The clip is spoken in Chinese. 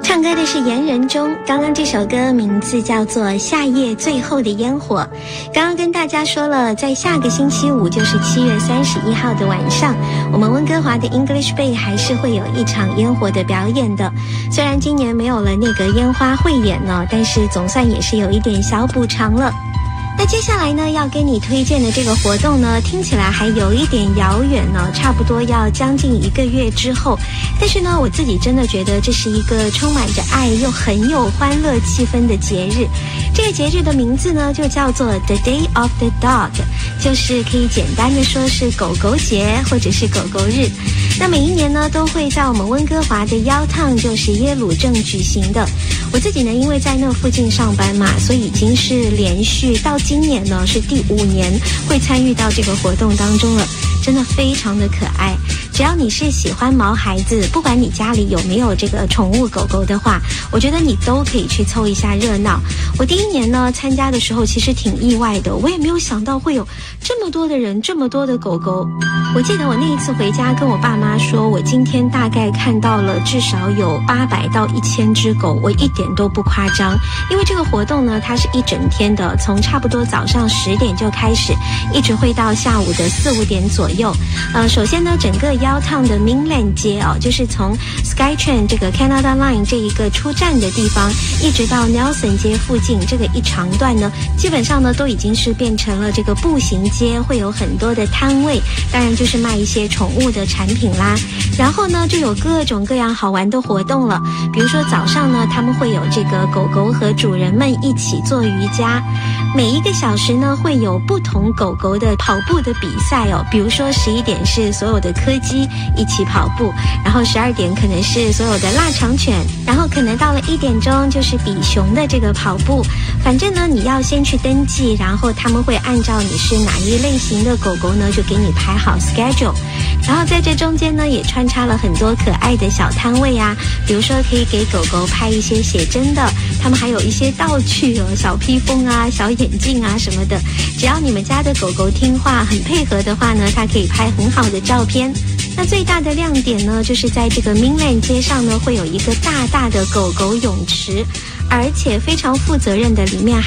唱歌的是严仁中，刚刚这首歌名字叫做《夏夜最后的烟火》。刚刚跟大家说了，在下个星期五，就是7月31号的晚上，我们温哥华的 English Bay 还是会有一场烟火的表演的。虽然今年没有了那个烟花汇演呢，但是总算也是有一点小补偿了。那接下来呢，要跟你推荐的这个活动呢，听起来还有一点遥远呢，差不多要将近1个月之后。但是呢，我自己真的觉得这是一个充满着爱又很有欢乐气氛的节日。这个节日的名字呢，就叫做 The Day of the Dog， 就是可以简单的说是狗狗节或者是狗狗日。那每一年呢，都会在我们温哥华的腰烫，就是耶鲁镇举行的。我自己呢，因为在那附近上班嘛，所以已经是连续到今年呢是第5年会参与到这个活动当中了，真的非常的可爱。只要你是喜欢毛孩子，不管你家里有没有这个宠物狗狗的话，我觉得你都可以去凑一下热闹。我第1年呢参加的时候其实挺意外的，我也没有想到会有这么多的人，这么多的狗狗。我记得我那一次回家跟我爸妈说，我今天大概看到了至少有800到1000只狗，我一点都不夸张。因为这个活动呢，它是一整天的，从差不多早上10点就开始，一直会到下午的4、5点左右。首先呢，整个腰烫的 Mainland 街哦，就是从 Skytrain 这个 Canada Line 这一个出站的地方，一直到 Nelson 街附近这个一长段呢，基本上呢都已经是变成了这个步行街，会有很多的摊位，当然就是卖一些宠物的产品啦。然后呢，就有各种各样好玩的活动了，比如说早上呢，他们会有这个狗狗和主人们一起做瑜伽，每1个小时呢会有不同狗狗的跑步的比赛哦，比如说11点是所有的柯基一起跑步，然后12点可能是所有的腊肠犬，然后可能到了1点钟就是比熊的这个跑步。反正呢，你要先去登记，然后他们会按照你是哪一类型的狗狗呢，就给你排好 schedule。然后在这中间呢，也穿插了很多可爱的小摊位啊，比如说可以给狗狗拍一些写真的，他们还有一些道具哦，小披风啊、小眼镜啊什么的。只要你们家的狗狗听话、很配合的话呢，它可以拍很好的照片。那最大的亮点呢，就是在这个 Mainland 街上呢，会有一个大大的狗狗泳池，而且非常负责任的，里面